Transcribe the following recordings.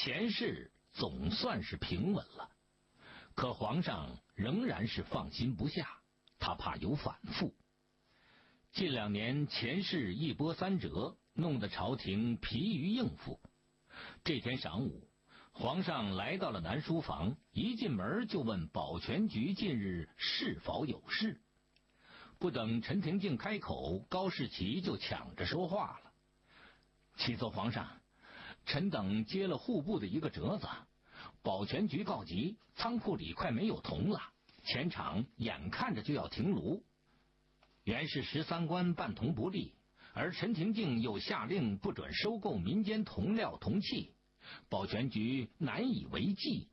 前事总算是平稳了，可皇上仍然是放心不下，他怕有反复。近2年前事一波三折，弄得朝廷疲于应付。这天晌午，皇上来到了南书房，一进门就问保全局近日是否有事。不等陈廷敬开口，高士奇就抢着说话了：启奏皇上，臣等接了户部的一个折子，保全局告急，仓库里快没有铜了，前场眼看着就要停炉。原是13官办铜不利，而陈廷敬又下令不准收购民间铜料铜器，保全局难以为继。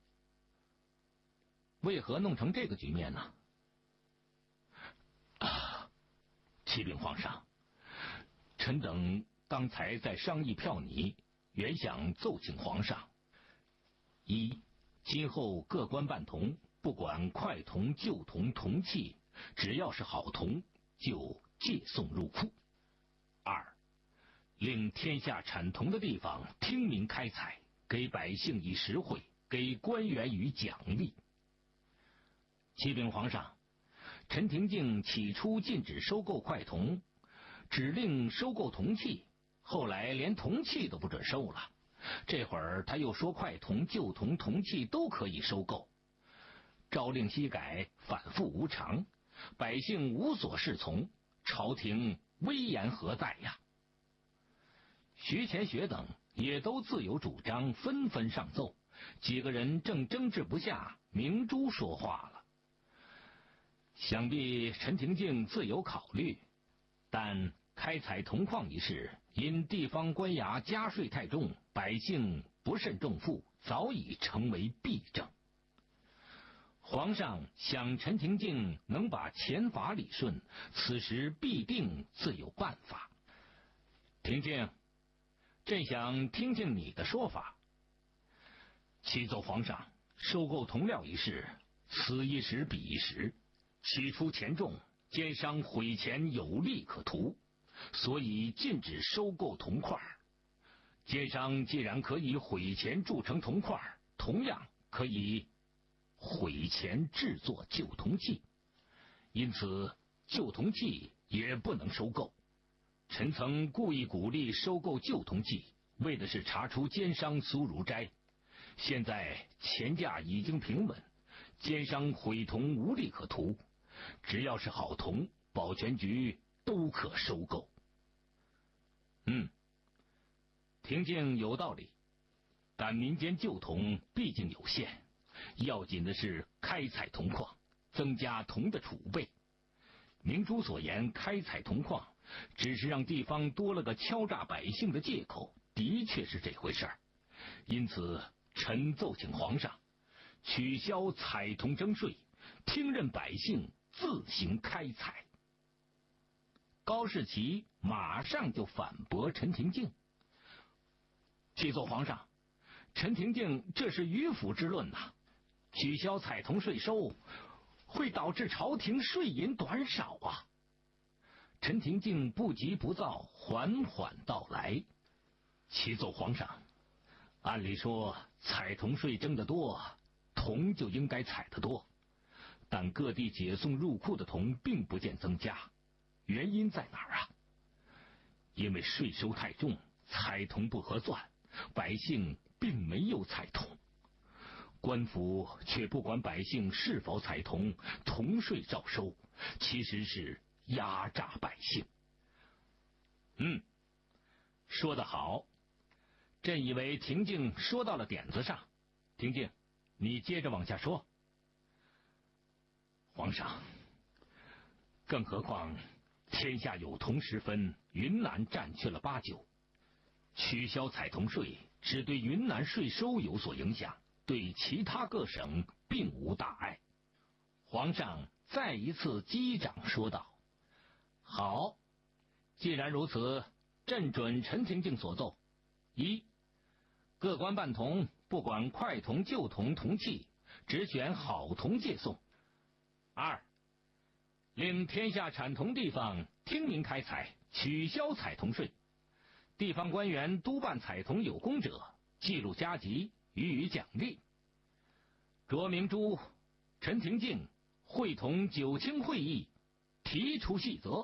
为何弄成这个局面呢？启禀皇上，臣等刚才在商议票拟，原想奏请皇上：一，今后各官办铜，不管快铜旧铜铜器，只要是好铜就借送入库。二，令天下产铜的地方听民开采，给百姓以实惠，给官员以奖励。启禀皇上，陈廷敬起初禁止收购快铜，只令收购铜器，后来连铜器都不准收了，这会儿他又说快铜旧铜铜器都可以收购，朝令夕改，反复无常，百姓无所适从，朝廷威严何在呀？徐乾学等也都自有主张，纷纷上奏。几个人正争执不下，明珠说话了：想必陈廷敬自有考虑，但开采铜矿一事，因地方官衙加税太重，百姓不慎重负，早已成为弊政。皇上想陈廷敬能把前法理顺，此时必定自有办法。廷敬，朕想听听你的说法。启奏皇上，收购铜料一事，此一时彼一时，起初钱重，奸商毁钱有利可图，所以禁止收购铜块。奸商既然可以毁钱铸成铜块，同样可以毁钱制作旧铜器，因此旧铜器也不能收购。臣曾故意鼓励收购旧铜器，为的是查出奸商苏如斋。现在钱价已经平稳，奸商毁铜无利可图，只要是好铜，保全局都可收购。廷敬有道理，但民间旧铜毕竟有限，要紧的是开采铜矿，增加铜的储备。明珠所言开采铜矿，只是让地方多了个敲诈百姓的借口，的确是这回事儿。因此臣奏请皇上取消采铜征税，听任百姓自行开采。高士奇马上就反驳陈廷敬：启奏皇上，陈廷敬这是迂腐之论呐！取消采铜税收，会导致朝廷税银短少啊！陈廷敬不急不躁，缓缓道来：启奏皇上，按理说采铜税征得多，铜就应该采得多，但各地解送入库的铜并不见增加，原因在哪儿啊？因为税收太重，采铜不合算，百姓并没有采铜，官府却不管百姓是否采铜，铜税照收，其实是压榨百姓。说得好，朕以为廷敬说到了点子上。廷敬，你接着往下说。皇上，更何况天下有铜时分，云南占去了8-9，取消采铜税只对云南税收有所影响，对其他各省并无大碍。皇上再一次击掌说道：好，既然如此，朕准陈廷敬所奏：一，各官办铜，不管快铜旧铜铜器，只选好铜借送。二，令天下产铜地方听民开采，取消采铜税，地方官员督办采铜有功者，记录加级， 予以奖励。卓明珠、陈廷敬会同九卿会议，提出细则。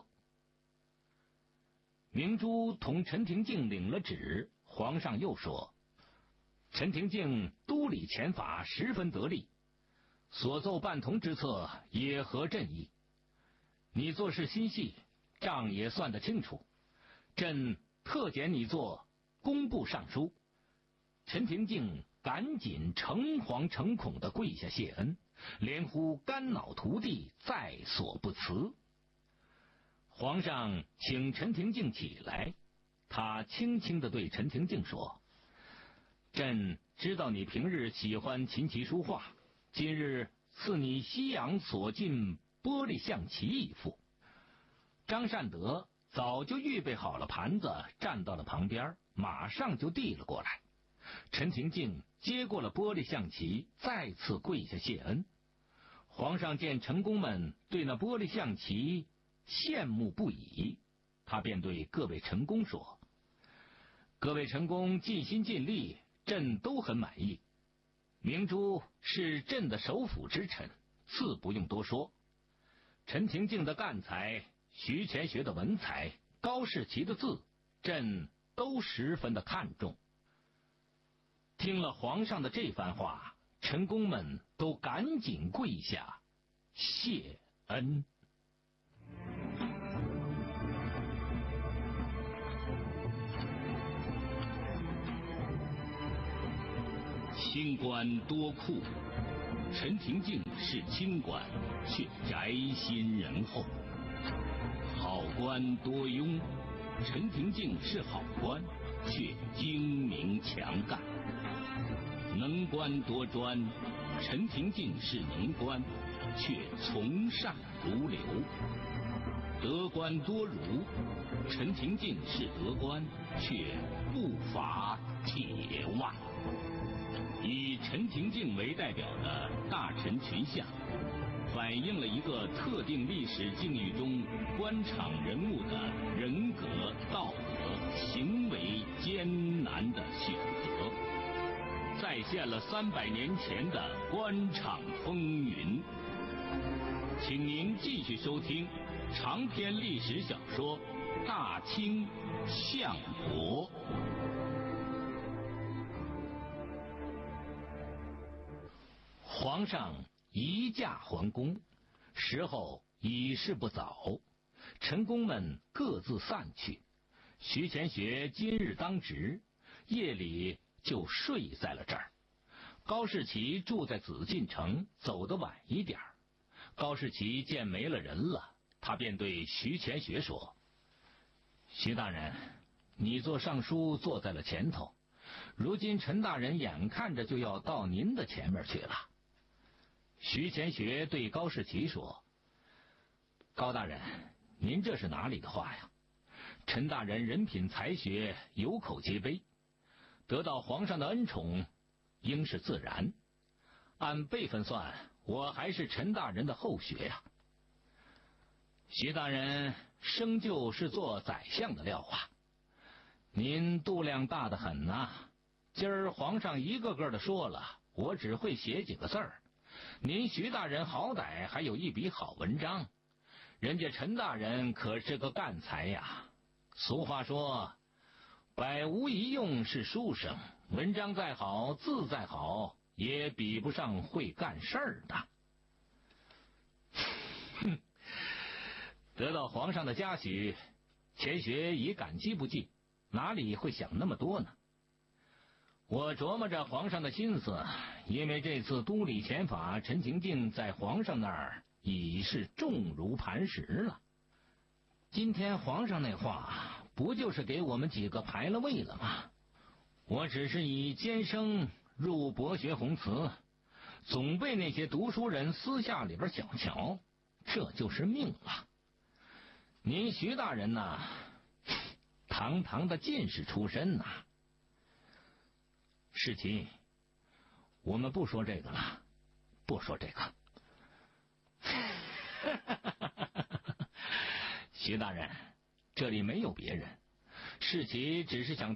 明珠同陈廷敬领了旨，皇上又说：陈廷敬督理前法十分得力，所奏办同之策也合朕意。你做事心细，账也算得清楚，朕特拣你做工部尚书。陈廷敬赶紧诚惶诚恐地跪下谢恩，连呼肝脑涂地，在所不辞。皇上请陈廷敬起来，他轻轻地对陈廷敬说：朕知道你平日喜欢琴棋书画，今日赐你西洋所进玻璃象棋一副。张善德早就预备好了盘子，站到了旁边，马上就递了过来。陈廷敬接过了玻璃象棋，再次跪下谢恩。皇上见臣工们对那玻璃象棋羡慕不已，他便对各位臣工说：各位臣工尽心尽力，朕都很满意。明珠是朕的首辅之臣，自不用多说。陈廷敬的干才，徐乾学的文采，高士奇的字，朕都十分的看重。听了皇上的这番话，臣工们都赶紧跪下谢恩。清官多酷，陈廷敬是清官，却宅心仁厚；好官多庸，陈廷敬是好官，却精明强干；能官多专，陈廷敬是能官，却从善如流；得官多儒，陈廷敬是得官，却不乏铁腕。以陈廷敬为代表的大臣群像，反映了一个特定历史境遇中官场人物的人格、道德、行为艰难的选择，再现了300年前的官场风云。请您继续收听长篇历史小说《大清相国》。皇上移驾还宫，时候已是不早，臣工们各自散去。徐乾学今日当值，夜里就睡在了这儿。高士奇住在紫禁城，走得晚一点。高士奇见没了人了，他便对徐乾学说：徐大人，你做尚书坐在了前头，如今陈大人眼看着就要到您的前面去了。徐乾学对高士奇说：高大人，您这是哪里的话呀？陈大人人品才学有口皆碑，得到皇上的恩宠应是自然，按辈分算，我还是陈大人的后学呀。徐大人生就是做宰相的料啊，您度量大得很呐。今儿皇上一个个的说了，我只会写几个字儿。您徐大人好歹还有一笔好文章，人家陈大人可是个干才呀。俗话说，百无一用是书生，文章再好，字再好，也比不上会干事儿的。哼，得到皇上的嘉许，乾学已感激不尽，哪里会想那么多呢？我琢磨着皇上的心思，因为这次督理前法，陈廷敬在皇上那儿已是重如磐石了。今天皇上那话，不就是给我们几个排了位了吗？我只是以监生入博学鸿词，总被那些读书人私下里边小瞧，这就是命了。您徐大人呐，堂堂的进士出身呐。世奇，我们不说这个了，不说这个。徐大人，这里没有别人，世奇只是想